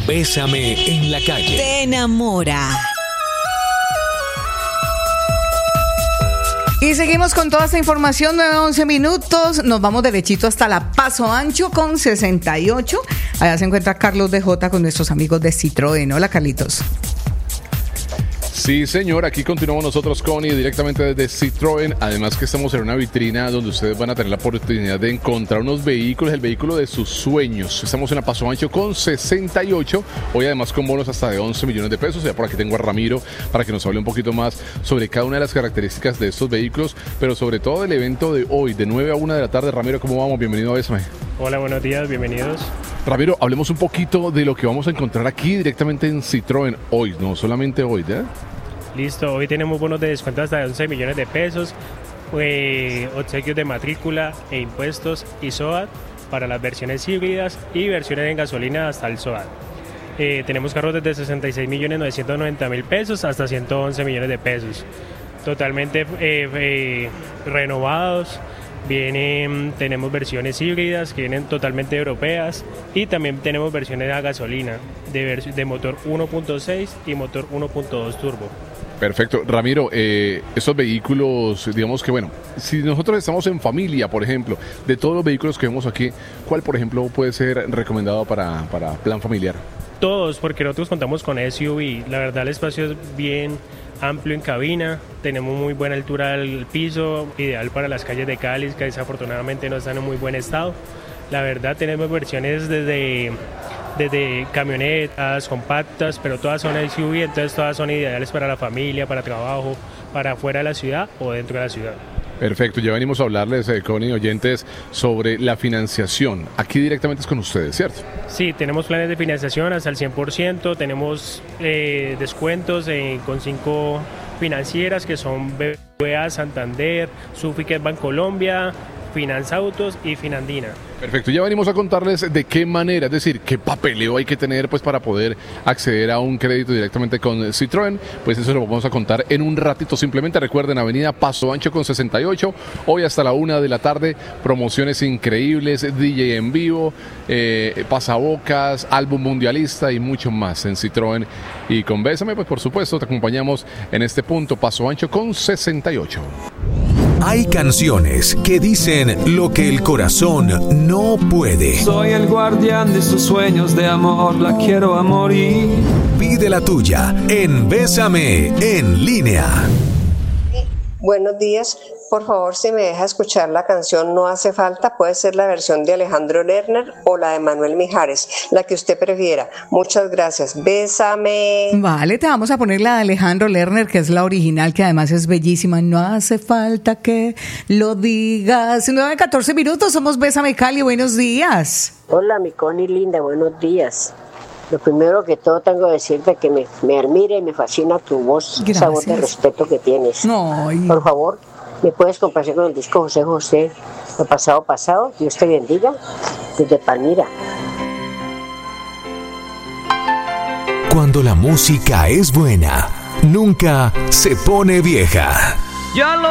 Bésame en la calle. Te enamora. Y seguimos con toda esta información, 9:11 minutos. Nos vamos derechito hasta la Paso Ancho con 68. Allá se encuentra Carlos DJ con nuestros amigos de Citroën. Hola, Carlitos. Sí, señor, aquí continuamos nosotros, Connie, directamente desde Citroën. Además que estamos en una vitrina donde ustedes van a tener la oportunidad de encontrar unos vehículos, el vehículo de sus sueños. Estamos en la Paso Ancho con 68, hoy además con bonos hasta de 11 millones de pesos. Ya por aquí tengo a Ramiro para que nos hable un poquito más sobre cada una de las características de estos vehículos, pero sobre todo del evento de hoy, de 9 a 1 de la tarde. Ramiro, ¿cómo vamos? Bienvenido a Bésame. Hola, buenos días, bienvenidos. Ramiro, hablemos un poquito de lo que vamos a encontrar aquí directamente en Citroën hoy, no solamente hoy, ¿eh? Listo, hoy tenemos bonos de descuento hasta de 11 millones de pesos, obsequios de matrícula e impuestos y SOAT para las versiones híbridas y versiones en gasolina hasta el SOAT. Tenemos carros desde 66.990.000 pesos hasta 111 millones de pesos, totalmente renovados. Tenemos versiones híbridas que vienen totalmente europeas y también tenemos versiones a gasolina de motor 1.6 y motor 1.2 turbo. Perfecto. Ramiro, estos vehículos, digamos que bueno, si nosotros estamos en familia, por ejemplo, de todos los vehículos que vemos aquí, ¿cuál, por ejemplo, puede ser recomendado para plan familiar? Todos, porque nosotros contamos con SUV. La verdad, el espacio es bien amplio en cabina, tenemos muy buena altura del piso, ideal para las calles de Cali, que desafortunadamente no están en muy buen estado. La verdad, tenemos versiones desde camionetas, compactas, pero todas son SUV, entonces todas son ideales para la familia, para trabajo, para afuera de la ciudad o dentro de la ciudad. Perfecto, ya venimos a hablarles, Connie, oyentes, sobre la financiación. Aquí directamente es con ustedes, ¿cierto? Sí, tenemos planes de financiación hasta el 100%, tenemos descuentos con 5 financieras que son BBVA, Santander, Sufique, Bancolombia, Finanzautos y Finandina. Perfecto, ya venimos a contarles de qué manera, es decir, qué papeleo hay que tener pues para poder acceder a un crédito directamente con Citroën. Pues eso lo vamos a contar en un ratito. Simplemente recuerden, avenida Paso Ancho con 68, hoy hasta la 1 de la tarde, promociones increíbles, DJ en vivo, pasabocas, álbum mundialista y mucho más en Citroën. Y con Bésame, pues por supuesto, te acompañamos en este punto, Paso Ancho con 68. Hay canciones que dicen lo que el corazón no puede. Soy el guardián de sus sueños de amor, la quiero a morir. Pide la tuya en Bésame en línea. Buenos días, por favor, si me deja escuchar la canción No hace falta, puede ser la versión de Alejandro Lerner o la de Manuel Mijares, la que usted prefiera. Muchas gracias. Bésame. Vale, te vamos a poner la de Alejandro Lerner, que es la original, que además es bellísima. No hace falta que lo digas. 9:14 minutos, somos Bésame Cali, buenos días. Hola, mi Connie linda, buenos días. Lo primero que todo tengo que decirte que me admira y me fascina tu voz, gracias. Esa voz de respeto que tienes. No. Por favor, ¿me puedes complacer con el disco José José, Lo pasado pasado? Dios te bendiga, desde Palmira. Cuando la música es buena, nunca se pone vieja. Ya lo